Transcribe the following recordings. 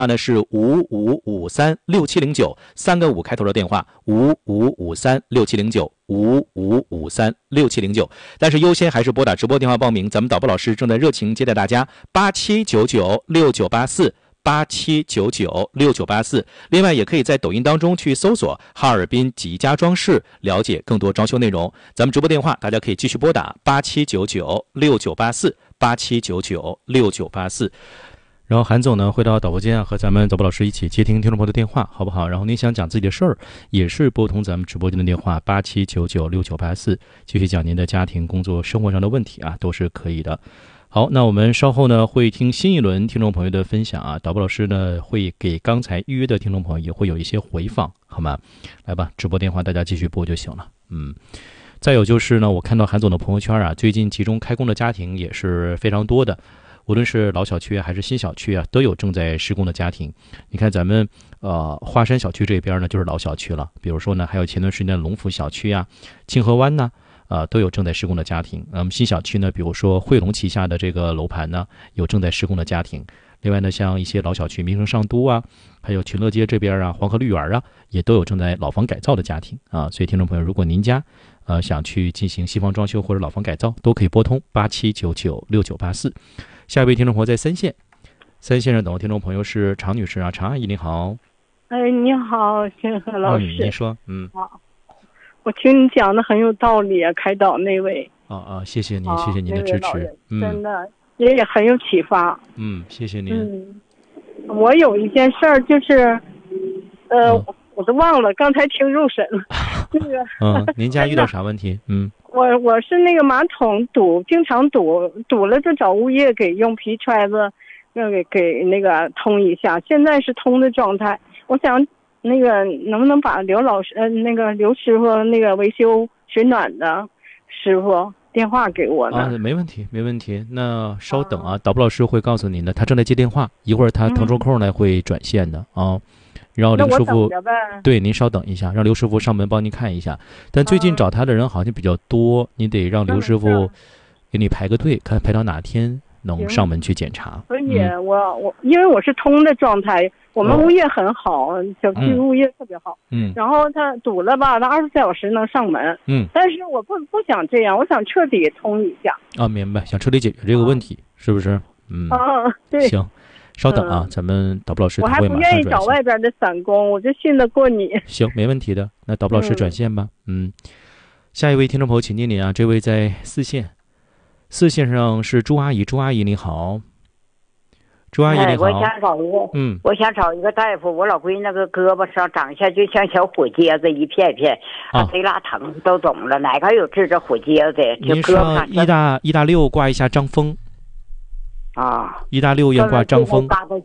呢是55536709，3个5开头的电话，55536709，55536709。但是优先还是拨打直播电话报名，咱们导播老师正在热情接待大家，87996984，87996984。另外也可以在抖音当中去搜索哈尔滨吉家装饰，了解更多装修内容。咱们直播电话大家可以继续拨打87996984，87996984。然后韩总呢会到导播间啊，和咱们导播老师一起接听听众朋友的电话，好不好？然后您想讲自己的事儿，也是拨通咱们直播间的电话87996984，继续讲您的家庭、工作、生活上的问题啊，都是可以的。好，那我们稍后呢会听新一轮听众朋友的分享啊，导播老师呢会给刚才预约的听众朋友也会有一些回放，好吗？来吧，直播电话大家继续拨就行了。再有就是呢，我看到韩总的朋友圈啊，最近集中开工的家庭也是非常多的。无论是老小区还是新小区啊，都有正在施工的家庭。你看咱们华山小区这边呢就是老小区了，比如说呢还有前段时间的龙府小区啊、清河湾呢都有正在施工的家庭。那么新小区呢，比如说汇龙旗下的这个楼盘呢有正在施工的家庭。另外呢，像一些老小区民生上都啊，还有群乐街这边啊、黄河绿园啊，也都有正在老房改造的家庭啊。所以听众朋友，如果您家想去进行新房装修或者老房改造，都可以拨通87996984。下一位听众朋友在三线上等候听众朋友是常女士啊，常阿姨你好。 你好，星河老师。 您说。 好，我听你讲的很有道理啊，开导那位。 谢谢您，谢谢您的支持。 真的也很有启发。 谢谢您。 我有一件事儿，就是我都忘了，刚才听入神了。 您家遇到啥问题？ 我是那个马桶堵，经常堵了就找物业给用皮揣子给那个通一下，现在是通的状态。我想那个能不能把刘师傅那个维修水暖的师傅电话给我呢？ 没问题。那稍等啊，导播老师会告诉您的，他正在接电话，一会儿他腾出空来会转线的啊。然后刘师傅，对，您稍等一下，让刘师傅上门帮您看一下。但最近找他的人好像比较多，你得让刘师傅给你排个队，看排到哪天能上门去检查。 所以我因为我是通的状态，我们物业很好，小区物业特别好。然后他堵了吧，他24小时能上门。但是我不想这样，我想彻底通一下。 明白，想彻底解决这个问题，是不是？ 对。 行。稍等啊，咱们导播老师我还不愿意找外边的散工，我就信得过你。 行，没问题的。那导播老师转线吧。下一位听众朋友，请经理啊，这位在四线上是朱阿姨，朱阿姨你好。朱阿姨你好。 我想找一个大夫，我老闺女那个胳膊上长下就像小火疖子，一片片，贼拉疼，都肿了，哪个有治这火疖子？ 您上医大6挂一下张峰。医大6院挂张峰，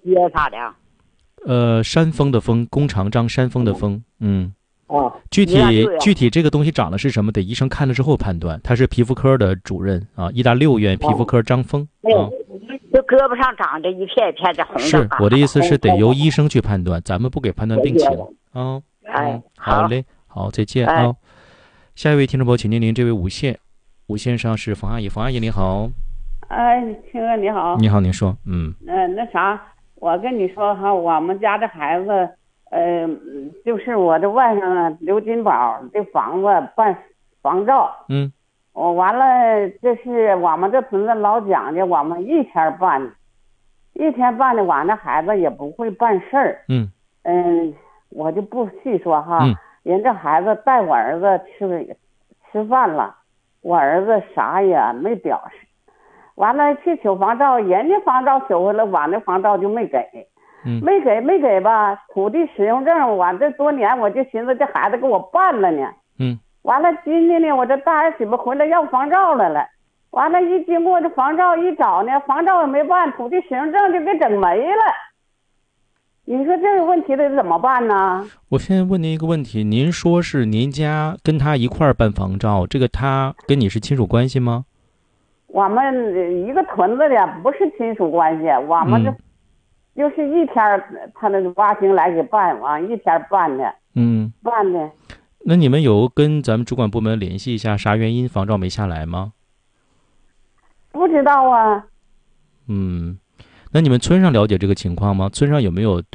山峰的峰，弓长张，山峰的峰。具体这个东西长的是什么，得医生看了之后判断。他是皮肤科的主任啊，医大6院皮肤科张峰。 就胳膊上长着一片一片的红。 是我的意思是得由医生去判断，咱们不给判断病情啊。好嘞，好，再见啊。下一位听众朋友，请您这位五线上是冯阿姨，冯阿姨你好。 青哥你好。 你好，您说。 那啥，我跟你说哈，我们家的孩子，就是我的外甥刘金宝这房子办房照。我完了，这是我们这村子老讲究，我们一天办的，我那孩子也不会办事儿。我就不细说哈。人这孩子带我儿子吃饭了，我儿子啥也没表示。完了去取房照，人家房照取回来，我那房照就没给。没给吧，土地使用证我这多年我就寻思这孩子给我办了呢。完了今天呢，我这大儿媳妇回来要房照来了，完了一经过这房照一找呢，房照也没办，土地使用证就给整没了。你说这个问题得怎么办呢？ 我现在问您一个问题，您说是您家跟他一块儿办房照，这个他跟你是亲属关系吗？ 我们一个屯子的，不是亲属关系，我们这就是一天他那挖兴来给办完，一天办的。办的。 那你们有跟咱们主管部门联系一下，啥原因房照没下来吗？ 不知道啊。 那你们村上了解这个情况吗？村上有没有